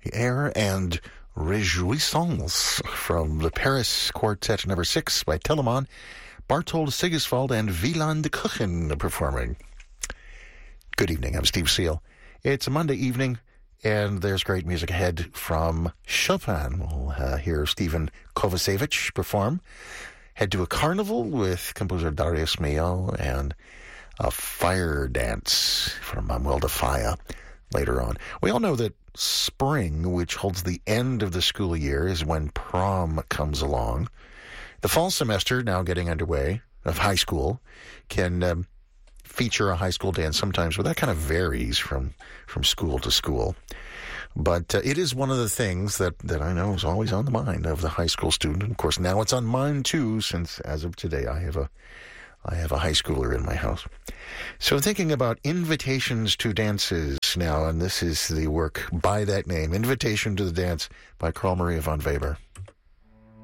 Air and Réjouissance from the Paris Quartet No. 6 by Telemann, Barthold Sigisfald, and Wieland Kuchen performing. Good evening, I'm Steve Seal. It's a Monday evening, and there's great music ahead from Chopin. We'll hear Stephen Kovacevic perform. Head to a carnival with composer Darius Milhaud and a fire dance from Manuel de Falla later on. We all know that spring, which holds the end of the school year, is when prom comes along. The fall semester, now getting underway, of high school, can feature a high school dance sometimes, but that kind of varies from school to school. But it is one of the things that I know is always on the mind of the high school student. And of course, now it's on mine too, since as of today, I have a high schooler in my house. So thinking about invitations to dances now, and this is the work by that name, Invitation to the Dance by Carl Maria von Weber.